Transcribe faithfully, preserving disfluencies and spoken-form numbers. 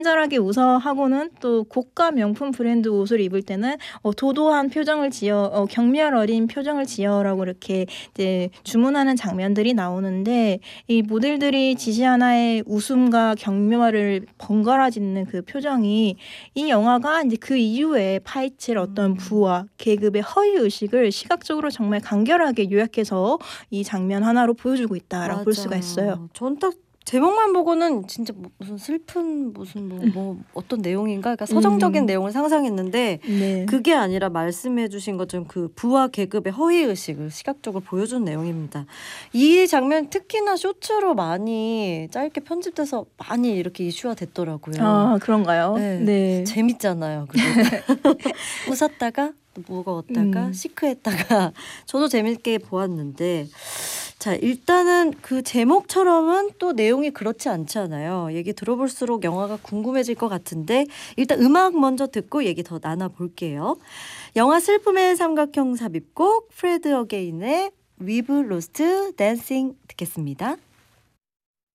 친절하게 웃어 하고는 또 고가 명품 브랜드 옷을 입을 때는 어 도도한 표정을 지어 어 "경멸 어린 표정을 지어."라고 이렇게 이제 주문하는 장면들이 나오는데 이 모델들이 지시 하나에 웃음과 경멸을 번갈아 짓는 그 표정이 이 영화가 인제 그 이후에 파헤칠 어떤 음. 부와 계급의 허위 의식을 시각적으로 정말 간결하게 요약해서 이 장면 하나로 보여주고 있다라고 볼 수가 있어요. 맞아요. 전 딱 제목만 보고는 진짜 뭐 무슨 슬픈 무슨 뭐 음. 뭐 어떤 내용인가 그러니까 서정적인 음. 내용을 상상했는데 네. 그게 아니라 말씀해 주신 것처럼 그 부와 계급의 허위 의식을 시각적으로 보여준 내용입니다. 이 장면 특히나 쇼츠로 많이 짧게 편집돼서 많이 이렇게 이슈화 됐더라고요. 아 그런가요? 예. 네. 재밌잖아요 그게. 웃었다가 또 무거웠다가 음. 시크했다가 저도 재밌게 보았는데 자 일단은 그 제목처럼은 또 내용이 그렇지 않잖아요. 얘기 들어볼수록 영화가 궁금해질 것 같은데 일단 음악 먼저 듣고 얘기 더 나눠 볼게요. 영화 슬픔의 삼각형 삽입곡 프레드 어게인의 We've Lost Dancing 듣겠습니다.